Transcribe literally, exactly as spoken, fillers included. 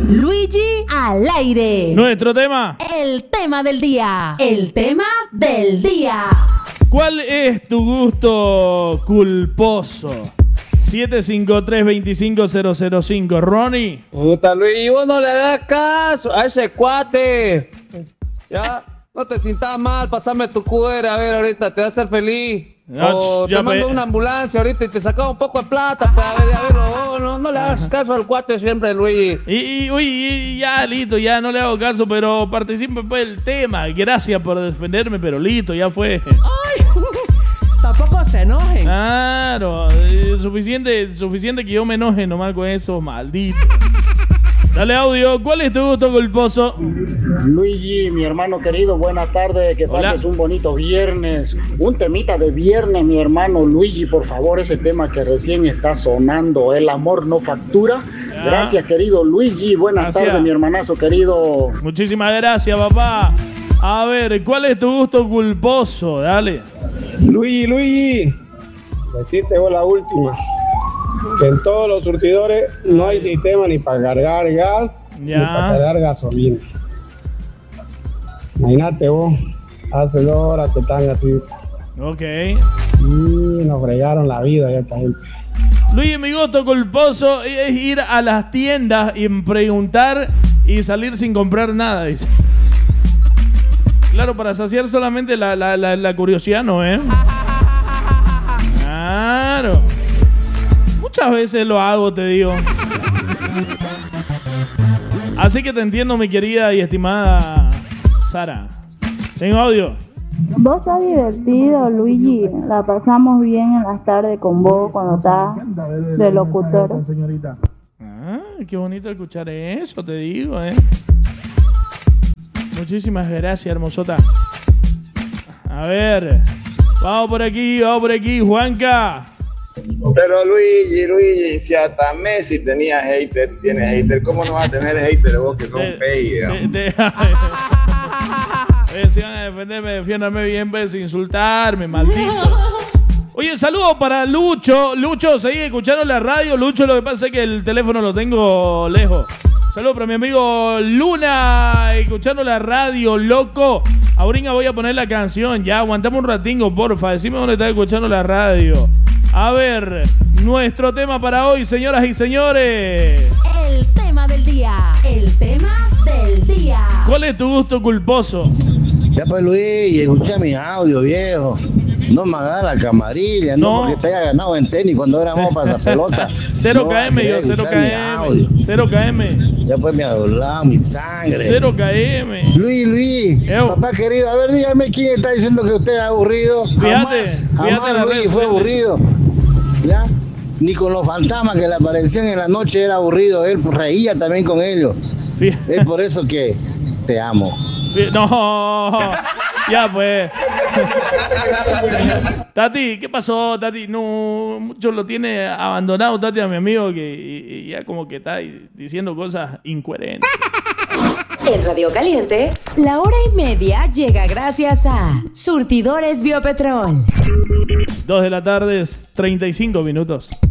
Luigi al aire. Nuestro tema. El tema del día. El tema del día. ¿Cuál es tu gusto culposo? siete cinco tres, dos cinco cero cero cinco. Ronnie. Puta, Luis, vos no le das caso a ese cuate. Ya, no te sientas mal, pasame tu Q R, a ver, ahorita te va a hacer feliz. O te mando una ambulancia ahorita y te saca un poco de plata, pues, a ver, a ver, no, no, no le hagas caso al cuate siempre, Luis. Y, y, uy, y ya, listo, ya no le hago caso, pero participe pues el tema. Gracias por defenderme, pero listo, ya fue. ¡Ay! Tampoco se enojen. Claro, eh, suficiente, suficiente que yo me enoje nomás con esos malditos. Dale audio, ¿cuál es tu gusto culposo? Luigi, mi hermano querido, buenas tardes, que Hola. pases un bonito viernes, un temita de viernes, mi hermano Luigi, por favor, ese tema que recién está sonando, el amor no factura. Ya. Gracias, querido Luigi, buenas Gracias. tardes, mi hermanazo querido. Muchísimas gracias, papá. A ver, ¿cuál es tu gusto culposo? Dale. Luigi, Luigi, decirte vos la última, que en todos los surtidores no hay sistema ni para cargar gas Ya. ni para cargar gasolina. Imagínate vos, hace dos horas que están así Ok. y nos fregaron la vida ya esta gente. Luis, mi gusto culposo es ir a las tiendas y preguntar y salir sin comprar nada, dice. Claro, para saciar solamente la, la, la, la curiosidad, ¿no, eh? Claro. Muchas veces lo hago, te digo. Así que te entiendo, mi querida y estimada Sara. ¿Tengo audio? Vos sos divertido, Luigi. La pasamos bien en las tardes con vos cuando estás de locutor. Ah, qué bonito escuchar eso, te digo, ¿eh? Muchísimas gracias, hermosota. A ver, vamos por aquí, vamos por aquí, Juanca. Pero Luigi, Luigi, si hasta Messi tenía haters, tiene haters, ¿cómo no vas a tener haters vos que son feos? Oye, si van a defenderme, defiéndame bien, pues, sin insultarme, malditos. Oye, saludos para Lucho. Lucho, seguí escuchando la radio. Lucho, lo que pasa es que el teléfono lo tengo lejos. Saludos para mi amigo Luna, escuchando la radio, loco. Ahorita voy a poner la canción, ya, aguantamos un ratingo, porfa. Decime dónde estás escuchando la radio. A ver, nuestro tema para hoy, señoras y señores. El tema del día. El tema del día. ¿Cuál es tu gusto culposo? Ya pues Luis, escuché mi audio, viejo. No me hagas la camarilla, no, No. porque te haya ganado en tenis cuando éramos para esa pelota. Cero No K M, yo, vas a cero escuchar mi K audio. M. Cero K M. Ya pues me ha doblado mi sangre. Cero K M. Luis, Luis, Ew. papá querido, a ver, dígame quién está diciendo que usted es aburrido. Fíjate, Jamás, fíjate jamás la Luis red fue social. aburrido. ¿Ya? Ni con los fantasmas que le aparecían en la noche era aburrido. Él reía también con ellos. Fíjate. Es por eso que te amo. No, ya pues. Tati, ¿qué pasó, Tati? No, mucho lo tiene abandonado, Tati, a mi amigo, que y- y ya como que está diciendo cosas incoherentes. En Radio Caliente, la hora y media llega gracias a Surtidores Biopetrol. Dos de la tarde, treinta y cinco minutos.